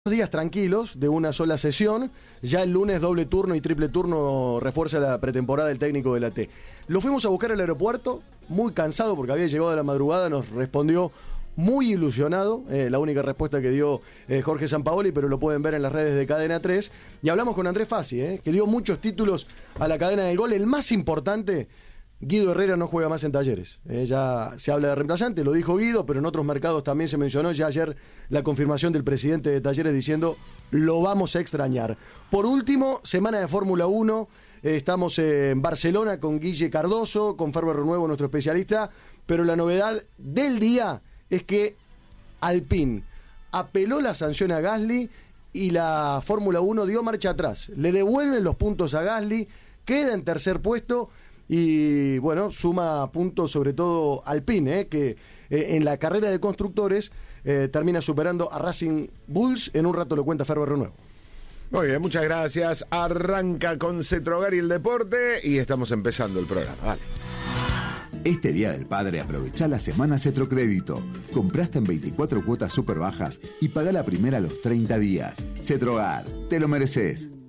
días tranquilos de una sola sesión. Ya el lunes doble turno y triple turno refuerza la pretemporada del técnico de la T. Lo fuimos a buscar al aeropuerto, muy cansado porque había llegado a la madrugada, nos respondió muy ilusionado, la única respuesta que dio Jorge Sampaoli, pero lo pueden ver en las redes de Cadena 3. Y hablamos con Andrés Fassi, que dio muchos títulos a la cadena del gol. El más importante, Guido Herrera no juega más en Talleres. Ya se habla de reemplazante, lo dijo Guido, pero en otros mercados también se mencionó. Ya ayer la confirmación del presidente de Talleres diciendo lo vamos a extrañar. Por último, semana de Fórmula 1. Estamos en Barcelona con Guille Cardoso, con Ferber Renuevo, nuestro especialista. Pero la novedad del día es que Alpine apeló la sanción a Gasly y la Fórmula 1 dio marcha atrás. Le devuelven los puntos a Gasly, queda en tercer puesto. Y bueno, suma puntos sobre todo Alpine, que en la carrera de constructores termina superando a Racing Bulls. En un rato lo cuenta Ferber Renuevo. Muy bien, muchas gracias. Arranca con Cetrogar y el deporte y estamos empezando el programa. Dale. Este Día del Padre aprovecha la semana Cetrocrédito. Compraste en 24 cuotas súper bajas y pagá la primera a los 30 días. Cetrogar, te lo mereces.